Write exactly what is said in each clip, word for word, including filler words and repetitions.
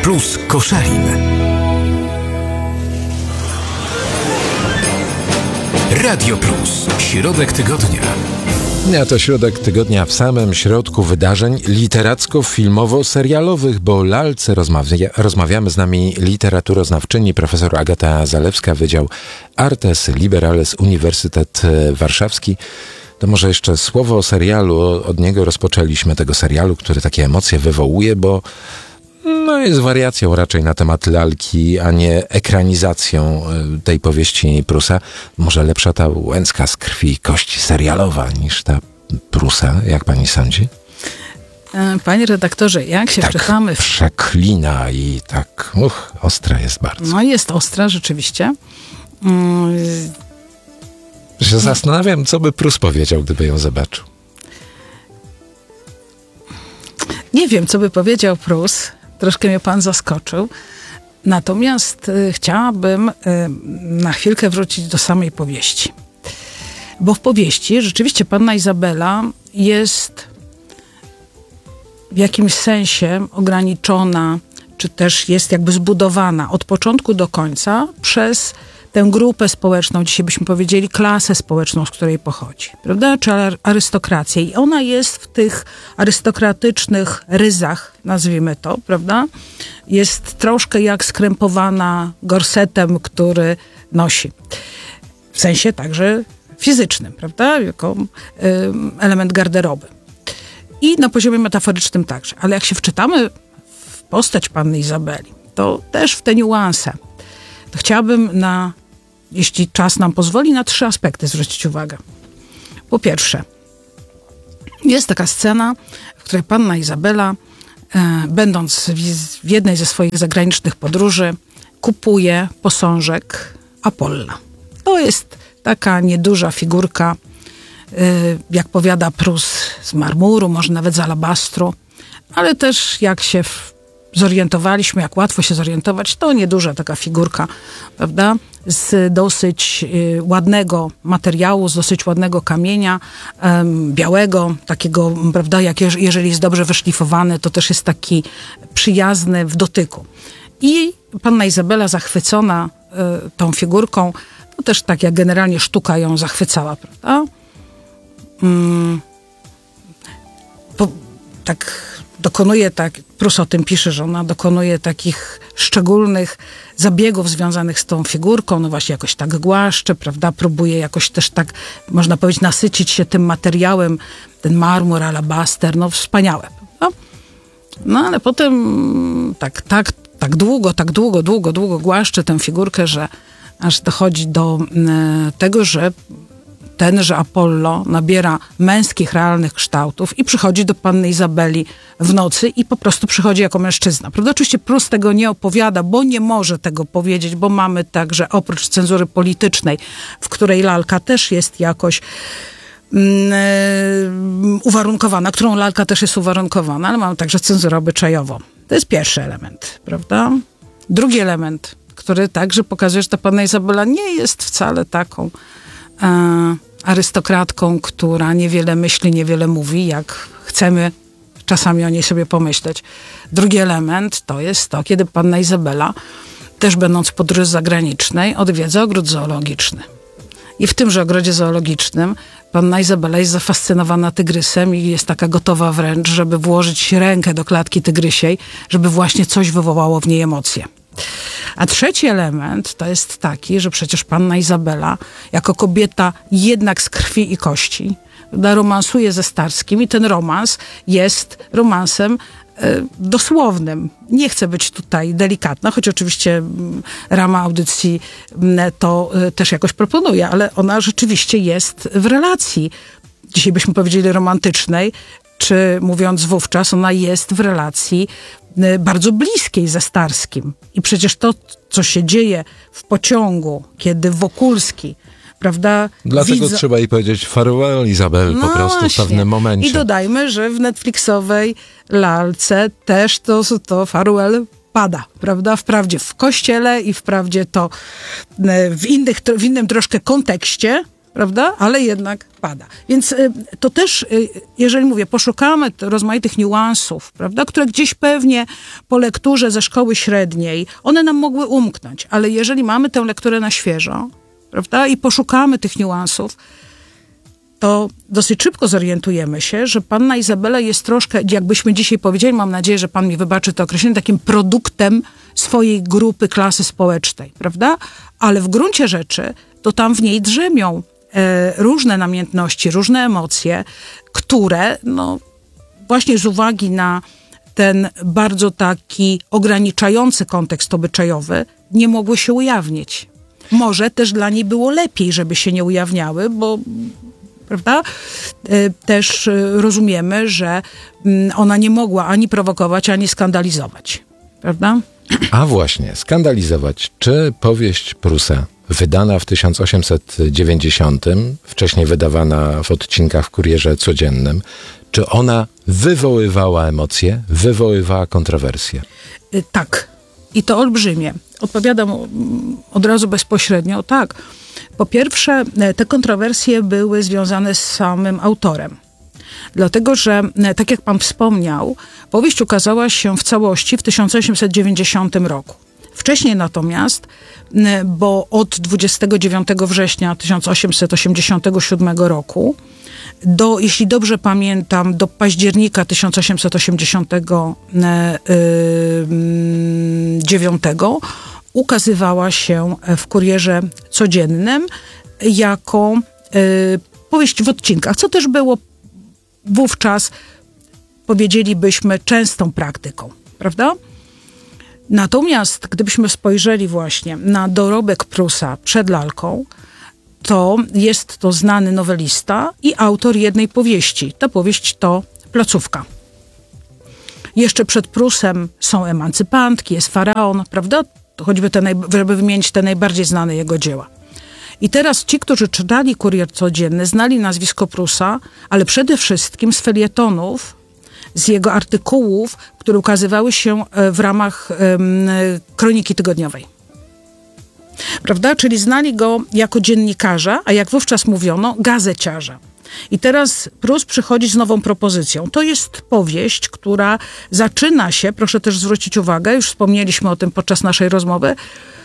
plus Koszalin. Radio Plus. Środek tygodnia. A to środek tygodnia w samym środku wydarzeń literacko-filmowo-serialowych, bo o lalce rozmawia, rozmawiamy z nami literaturoznawczyni profesor Agata Zalewska, Wydział Artes Liberales Uniwersytet Warszawski. To może jeszcze słowo o serialu. Od niego rozpoczęliśmy, tego serialu, który takie emocje wywołuje, bo no jest wariacją raczej na temat lalki, a nie ekranizacją tej powieści Prusa. Może lepsza ta Łęcka z krwi i kości serialowa niż ta Prusa, jak pani sądzi? Panie redaktorze, jak się tak wczytamy... W... przeklina i tak, uch, ostra jest bardzo. No jest ostra, rzeczywiście. Hmm. Się zastanawiam, co by Prus powiedział, gdyby ją zobaczył. Nie wiem, co by powiedział Prus. Troszkę mnie pan zaskoczył. Natomiast y, chciałabym y, na chwilkę wrócić do samej powieści. Bo w powieści rzeczywiście panna Izabela jest w jakimś sensie ograniczona, czy też jest jakby zbudowana od początku do końca przez tę grupę społeczną, dzisiaj byśmy powiedzieli klasę społeczną, z której pochodzi, prawda? Czy arystokrację. I ona jest w tych arystokratycznych ryzach, nazwijmy to, prawda? Jest troszkę jak skrępowana gorsetem, który nosi. W sensie także fizycznym, prawda? Jako y, element garderoby. I na poziomie metaforycznym także. Ale jak się wczytamy w postać panny Izabeli, to też w te niuanse, to chciałabym na, jeśli czas nam pozwoli, na trzy aspekty zwrócić uwagę. Po pierwsze, jest taka scena, w której panna Izabela, e, będąc w, w jednej ze swoich zagranicznych podróży, kupuje posążek Apolla. To jest taka nieduża figurka, e, jak powiada Prus, z marmuru, może nawet z alabastru, ale też jak się w zorientowaliśmy, jak łatwo się zorientować, to nieduża taka figurka, prawda, z dosyć y, ładnego materiału, z dosyć ładnego kamienia, um, białego, takiego, prawda, jak je, jeżeli jest dobrze wyszlifowany, to też jest taki przyjazny w dotyku. I panna Izabela zachwycona y, tą figurką, to też tak jak generalnie sztuka ją zachwycała, prawda? Mm, po, tak dokonuje, tak, Prus o tym pisze, że ona dokonuje takich szczególnych zabiegów związanych z tą figurką, no właśnie jakoś tak głaszcze, prawda, próbuje jakoś też tak, można powiedzieć, nasycić się tym materiałem, ten marmur, alabaster, no wspaniałe, prawda? No ale potem tak, tak, tak długo, tak długo, długo, długo głaszcze tę figurkę, że aż dochodzi do e, tego, że tenże Apollo nabiera męskich, realnych kształtów i przychodzi do panny Izabeli w nocy i po prostu przychodzi jako mężczyzna. Prawda? Oczywiście Prus tego nie opowiada, bo nie może tego powiedzieć, bo mamy także oprócz cenzury politycznej, w której lalka też jest jakoś mm, uwarunkowana, którą lalka też jest uwarunkowana, ale mamy także cenzurę obyczajową. To jest pierwszy element, prawda? Drugi element, który także pokazuje, że ta panna Izabela nie jest wcale taką E, arystokratką, która niewiele myśli, niewiele mówi, jak chcemy czasami o niej sobie pomyśleć. Drugi element to jest to, kiedy panna Izabela, też będąc w podróży zagranicznej, odwiedza ogród zoologiczny. I w tymże ogrodzie zoologicznym panna Izabela jest zafascynowana tygrysem i jest taka gotowa wręcz, żeby włożyć rękę do klatki tygrysiej, żeby właśnie coś wywołało w niej emocje. A trzeci element to jest taki, że przecież panna Izabela, jako kobieta jednak z krwi i kości, romansuje ze Starskim i ten romans jest romansem e, dosłownym. Nie chcę być tutaj delikatna, choć oczywiście m, rama audycji m, to e, też jakoś proponuje, ale ona rzeczywiście jest w relacji, dzisiaj byśmy powiedzieli romantycznej, czy mówiąc wówczas, ona jest w relacji bardzo bliskiej ze Starskim. I przecież to, co się dzieje w pociągu, kiedy Wokulski, prawda... Dlatego widza... trzeba jej powiedzieć farewell, Izabel, no po prostu właśnie. w pewnym momencie. I dodajmy, że w Netflixowej lalce też to, to farewell pada, prawda? Wprawdzie w kościele i wprawdzie to w, innych, w innym troszkę kontekście, prawda? Ale jednak pada. Więc y, to też, y, jeżeli mówię, poszukamy rozmaitych niuansów, prawda, które gdzieś pewnie po lekturze ze szkoły średniej, one nam mogły umknąć, ale jeżeli mamy tę lekturę na świeżo, prawda, i poszukamy tych niuansów, to dosyć szybko zorientujemy się, że panna Izabela jest troszkę, jakbyśmy dzisiaj powiedzieli, mam nadzieję, że pan mi wybaczy to określenie, takim produktem swojej grupy, klasy społecznej, prawda? Ale w gruncie rzeczy to tam w niej drzemią e, różne namiętności, różne emocje, które no właśnie z uwagi na ten bardzo taki ograniczający kontekst obyczajowy nie mogły się ujawnić. Może też dla niej było lepiej, żeby się nie ujawniały, bo prawda? Też rozumiemy, że ona nie mogła ani prowokować, ani skandalizować. Prawda? A właśnie, skandalizować. Czy powieść Prusa, wydana w tysiąc osiemset dziewięćdziesiątym, wcześniej wydawana w odcinkach w Kurierze Codziennym, czy ona wywoływała emocje, wywoływała kontrowersje? Tak. I to olbrzymie. Odpowiadam od razu bezpośrednio. Tak. Po pierwsze, te kontrowersje były związane z samym autorem. Dlatego, że, tak jak pan wspomniał, powieść ukazała się w całości w tysiąc osiemset dziewięćdziesiątym roku. Wcześniej natomiast, bo od dwudziestego dziewiątego września tysiąc osiemset osiemdziesiątego siódmego roku do, jeśli dobrze pamiętam, do października tysiąc osiemset osiemdziesiątego dziewiątego ukazywała się w Kurierze Codziennym jako y, powieść w odcinkach, co też było wówczas, powiedzielibyśmy, częstą praktyką, prawda? Natomiast gdybyśmy spojrzeli właśnie na dorobek Prusa przed lalką, to jest to znany nowelista i autor jednej powieści. Ta powieść to Placówka. Jeszcze przed Prusem są Emancypantki, jest Faraon, prawda? Choćby te, naj, żeby wymienić te najbardziej znane jego dzieła. I teraz ci, którzy czytali Kurier Codzienny, znali nazwisko Prusa, ale przede wszystkim z felietonów, z jego artykułów, które ukazywały się w ramach um, Kroniki Tygodniowej. Prawda? Czyli znali go jako dziennikarza, a jak wówczas mówiono, gazeciarza. I teraz Prus przychodzi z nową propozycją. To jest powieść, która zaczyna się, proszę też zwrócić uwagę, już wspomnieliśmy o tym podczas naszej rozmowy,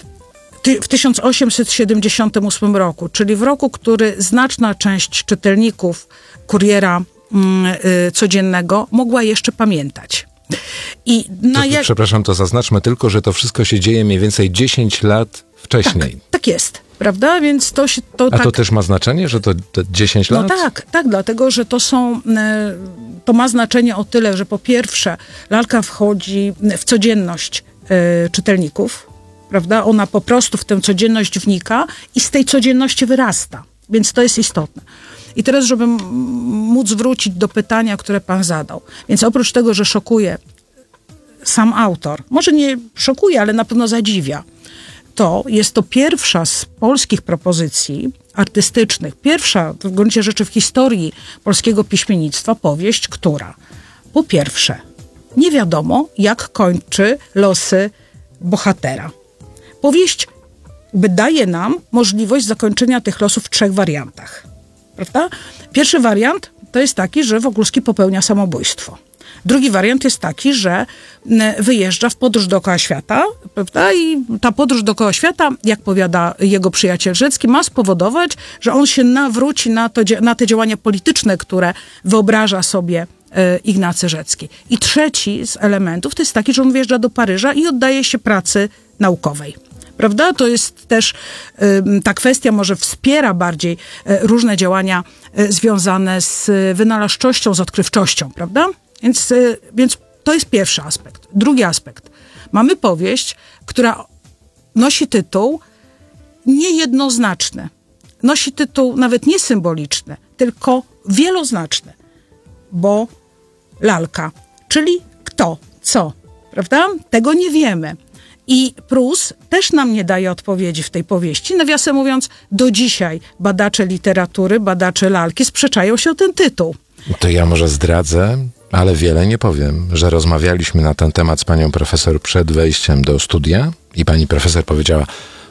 w tysiąc osiemset siedemdziesiątym ósmym roku, czyli w roku, który znaczna część czytelników Kuriera y, Codziennego mogła jeszcze pamiętać. I na to, jak... Przepraszam, to zaznaczmy tylko, że to wszystko się dzieje mniej więcej dziesięć lat wcześniej. Tak, tak jest. Prawda? Więc to się... To A tak... to też ma znaczenie, że to, to dziesięć lat? No tak, tak, dlatego, że to są... To ma znaczenie o tyle, że po pierwsze lalka wchodzi w codzienność y, czytelników, prawda? Ona po prostu w tę codzienność wnika i z tej codzienności wyrasta. Więc to jest istotne. I teraz, żeby móc wrócić do pytania, które pan zadał. Więc oprócz tego, że szokuje sam autor, może nie szokuje, ale na pewno zadziwia, to jest to pierwsza z polskich propozycji artystycznych, pierwsza w gruncie rzeczy w historii polskiego piśmiennictwa powieść, która po pierwsze nie wiadomo, jak kończy losy bohatera. Powieść daje nam możliwość zakończenia tych losów w trzech wariantach. Prawda? Pierwszy wariant to jest taki, że Wokulski popełnia samobójstwo. Drugi wariant jest taki, że wyjeżdża w podróż dookoła świata, prawda? I ta podróż dookoła świata, jak powiada jego przyjaciel Rzecki, ma spowodować, że on się nawróci na, to, na te działania polityczne, które wyobraża sobie Ignacy Rzecki. I trzeci z elementów to jest taki, że on wyjeżdża do Paryża i oddaje się pracy naukowej. Prawda? To jest też, ta kwestia może wspiera bardziej różne działania związane z wynalazczością, z odkrywczością, prawda? Więc, więc to jest pierwszy aspekt. Drugi aspekt. Mamy powieść, która nosi tytuł niejednoznaczny. Nosi tytuł nawet nie symboliczny, tylko wieloznaczny. Bo lalka, czyli kto, co, prawda? Tego nie wiemy. I Prus też nam nie daje odpowiedzi w tej powieści. Nawiasem mówiąc, do dzisiaj badacze literatury, badacze lalki sprzeczają się o ten tytuł. To ja może zdradzę, ale wiele nie powiem, że rozmawialiśmy na ten temat z panią profesor przed wejściem do studia i pani profesor powiedziała,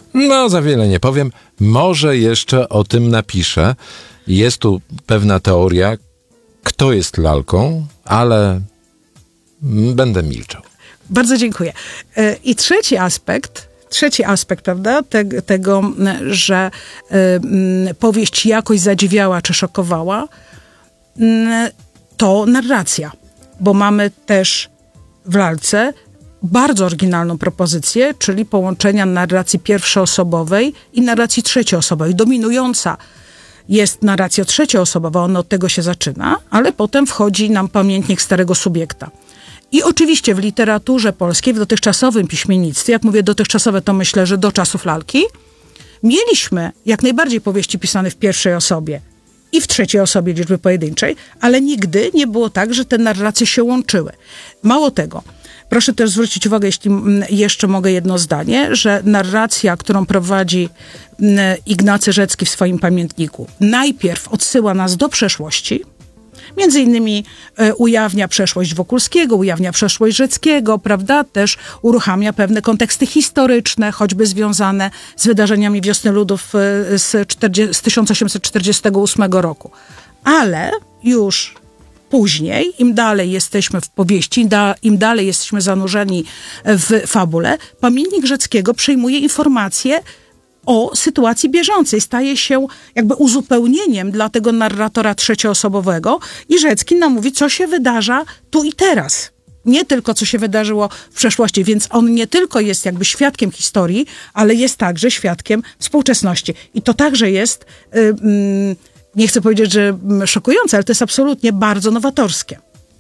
No, za wiele nie powiem. Może jeszcze o tym napiszę. Jest tu pewna teoria, kto jest lalką, ale będę milczał. Bardzo dziękuję. I trzeci aspekt, trzeci aspekt, prawda, te, tego, że y, powieść jakoś zadziwiała czy szokowała, y, to narracja. Bo mamy też w lalce bardzo oryginalną propozycję, czyli połączenia narracji pierwszoosobowej i narracji trzecioosobowej. Dominująca jest narracja trzecioosobowa, ona od tego się zaczyna, ale potem wchodzi nam pamiętnik starego subiekta. I oczywiście w literaturze polskiej, w dotychczasowym piśmiennictwie, jak mówię dotychczasowe, to myślę, że do czasów lalki, mieliśmy jak najbardziej powieści pisane w pierwszej osobie i w trzeciej osobie liczby pojedynczej, ale nigdy nie było tak, że te narracje się łączyły. Mało tego, proszę też zwrócić uwagę, jeśli jeszcze mogę jedno zdanie, że narracja, którą prowadzi Ignacy Rzecki w swoim pamiętniku, najpierw odsyła nas do przeszłości, między innymi e, ujawnia przeszłość Wokulskiego, ujawnia przeszłość Rzeckiego, prawda? Też uruchamia pewne konteksty historyczne, choćby związane z wydarzeniami Wiosny Ludów e, z, czterdziestu, z tysiąc osiemset czterdziestego ósmego roku. Ale już później, im dalej jesteśmy w powieści, im, da, im dalej jesteśmy zanurzeni w fabule, pamiętnik Rzeckiego przejmuje informacje o sytuacji bieżącej. Staje się jakby uzupełnieniem dla tego narratora trzecioosobowego i Rzecki nam mówi, co się wydarza tu i teraz. Nie tylko, co się wydarzyło w przeszłości, więc on nie tylko jest jakby świadkiem historii, ale jest także świadkiem współczesności. I to także jest, yy, yy, nie chcę powiedzieć, że szokujące, ale to jest absolutnie bardzo nowatorskie.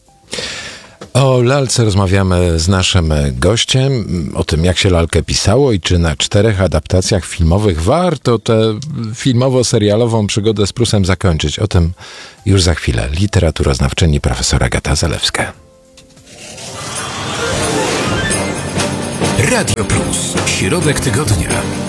O lalce rozmawiamy z naszym gościem, o tym jak się lalkę pisało i czy na czterech adaptacjach filmowych warto tę filmowo-serialową przygodę z Prusem zakończyć. O tym już za chwilę. Literaturoznawczyni profesor Agata Zalewska. Radio Plus. Środek tygodnia.